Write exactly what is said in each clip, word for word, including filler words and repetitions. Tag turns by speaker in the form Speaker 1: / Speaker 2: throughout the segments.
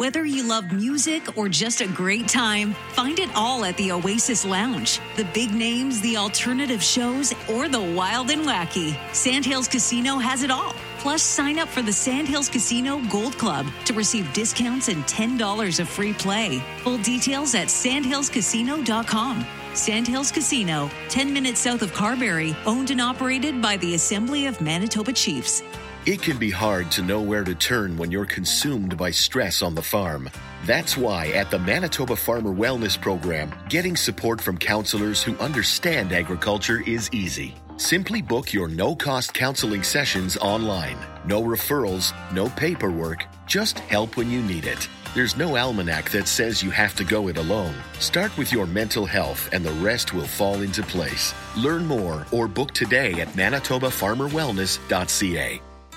Speaker 1: Whether you love music or just a great time, find it all at the Oasis Lounge. The big names, the alternative shows, or the wild and wacky. Sandhills Casino has it all. Plus, sign up for the Sandhills Casino Gold Club to receive discounts and ten dollars of free play. Full details at sandhills casino dot com. Sandhills Casino, ten minutes south of Carberry, owned and operated by the Assembly of Manitoba Chiefs.
Speaker 2: It can be hard to know where to turn when you're consumed by stress on the farm. That's why at the Manitoba Farmer Wellness Program, getting support from counselors who understand agriculture is easy. Simply book your no-cost counseling sessions online. No referrals, no paperwork, just help when you need it. There's no almanac that says you have to go it alone. Start with your mental health and the rest will fall into place. Learn more or book today at manitoba farmer wellness dot c a.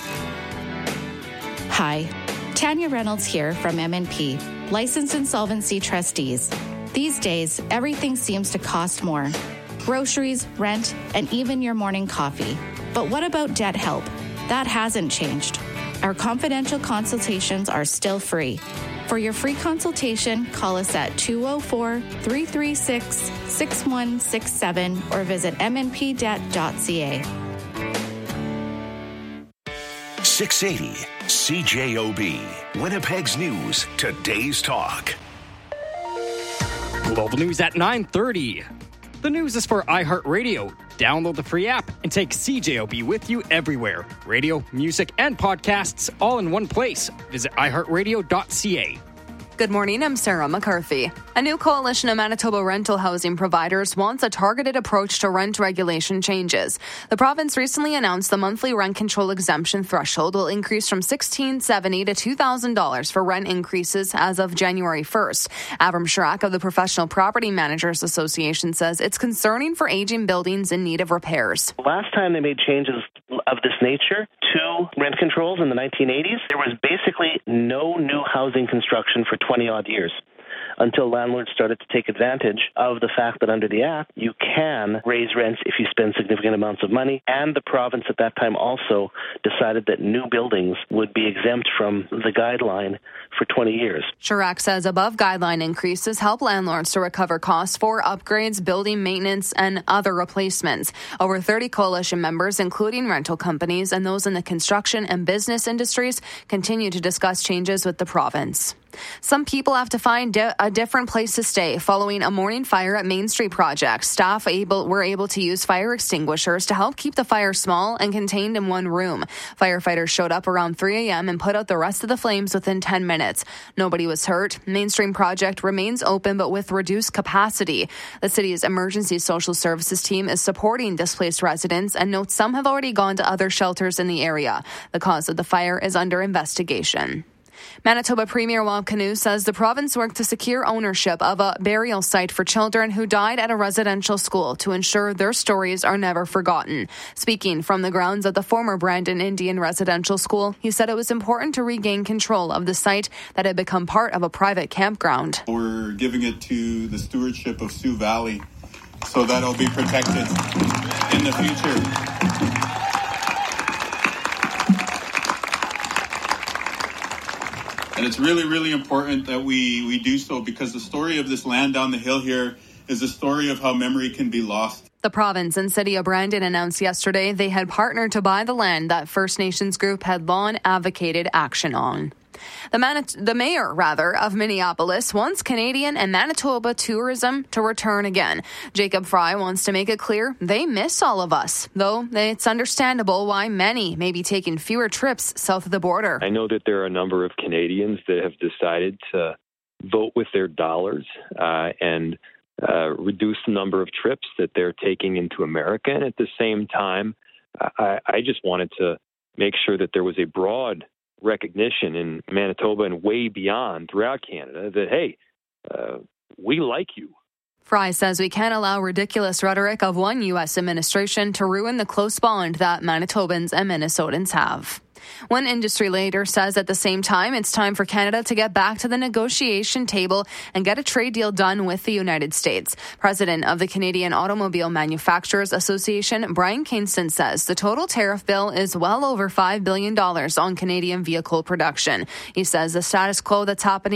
Speaker 3: Hi, Tanya Reynolds here from M and P, Licensed Insolvency Trustees. These days, everything seems to cost more. Groceries, rent, and even your morning coffee. But what about debt help? That hasn't changed. Our confidential consultations are still free. For your free consultation, call us at two oh four, three three six, six one six seven or visit m n p debt dot c a.
Speaker 4: six eighty C J O B, Winnipeg's News, today's talk.
Speaker 5: Global News at nine thirty. The news is for iHeartRadio. Download the free app and take C J O B with you everywhere. Radio, music, and podcasts all in one place. Visit i heart radio dot c a.
Speaker 6: Good morning, I'm Sarah McCarthy. A new coalition of Manitoba rental housing providers wants a targeted approach to rent regulation changes. The province recently announced the monthly rent control exemption threshold will increase from sixteen seventy to two thousand dollars for rent increases as of January first. Avram Sharak of the Professional Property Managers Association says it's concerning for aging buildings in need of repairs.
Speaker 7: Last time they made changes of this nature to rent controls in the nineteen eighties, there was basically no new housing construction for twenty-odd years, until landlords started to take advantage of the fact that under the Act, you can raise rents if you spend significant amounts of money. And the province at that time also decided that new buildings would be exempt from the guideline for twenty years.
Speaker 6: Chirac says above guideline increases help landlords to recover costs for upgrades, building maintenance, and other replacements. Over thirty coalition members, including rental companies and those in the construction and business industries, continue to discuss changes with the province. Some people have to find di- a different place to stay following a morning fire at Main Street Project. Staff able, were able to use fire extinguishers to help keep the fire small and contained in one room. Firefighters showed up around three a.m. and put out the rest of the flames within ten minutes. Nobody was hurt. Main Street Project remains open but with reduced capacity. The city's emergency social services team is supporting displaced residents and notes some have already gone to other shelters in the area. The cause of the fire is under investigation. Manitoba Premier Wab Kinew says the province worked to secure ownership of a burial site for children who died at a residential school to ensure their stories are never forgotten. Speaking from the grounds of the former Brandon Indian Residential School, he said it was important to regain control of the site that had become part of a private campground.
Speaker 8: We're giving it to the stewardship of Sioux Valley so that it'll be protected in the future. And it's really, really important that we, we do so because the story of this land down the hill here is a story of how memory can be lost.
Speaker 6: The province and city of Brandon announced yesterday they had partnered to buy the land that First Nations group had long advocated action on. The, Manit- the mayor, rather, of Minneapolis wants Canadian and Manitoba tourism to return again. Jacob Fry wants to make it clear they miss all of us, though it's understandable why many may be taking fewer trips south of the border.
Speaker 9: I know that there are a number of Canadians that have decided to vote with their dollars uh, and uh, reduce the number of trips that they're taking into America. And at the same time, I, I just wanted to make sure that there was a broad recognition in Manitoba and way beyond throughout Canada that, hey, uh, we like you.
Speaker 6: Fry says we can't allow ridiculous rhetoric of one U S administration to ruin the close bond that Manitobans and Minnesotans have. One industry leader says at the same time it's time for Canada to get back to the negotiation table and get a trade deal done with the United States. President of the Canadian Automobile Manufacturers Association, Brian Kingston, says the total tariff bill is well over five billion dollars on Canadian vehicle production. He says the status quo that's happening